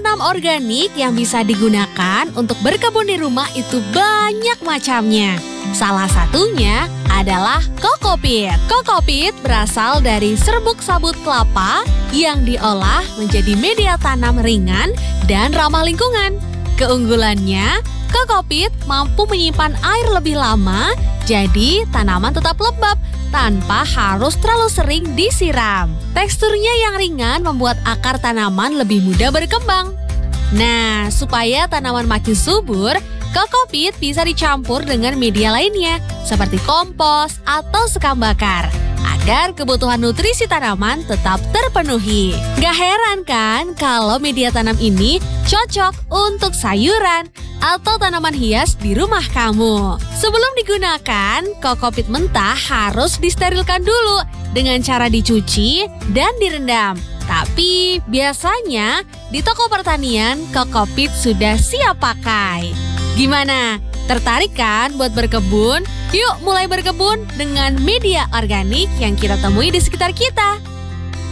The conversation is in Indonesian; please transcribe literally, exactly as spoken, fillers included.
Tanam organik yang bisa digunakan untuk berkebun di rumah itu banyak macamnya. Salah satunya adalah kokopit. Kokopit berasal dari serbuk sabut kelapa yang diolah menjadi media tanam ringan dan ramah lingkungan. Keunggulannya, kokopit mampu menyimpan air lebih lama, jadi tanaman tetap lembab tanpa harus terlalu sering disiram. Teksturnya yang ringan membuat akar tanaman lebih mudah berkembang. Nah, supaya tanaman makin subur, kokopit bisa dicampur dengan media lainnya, seperti kompos atau sekam bakar, agar kebutuhan nutrisi tanaman tetap terpenuhi. Gak heran kan kalau media tanam ini cocok untuk sayuran atau tanaman hias di rumah kamu. Sebelum digunakan, kokopit mentah harus disterilkan dulu dengan cara dicuci dan direndam. Tapi biasanya di toko pertanian kokopit sudah siap pakai. Gimana? Tertarik kan buat berkebun? Yuk mulai berkebun dengan media organik yang kita temui di sekitar kita.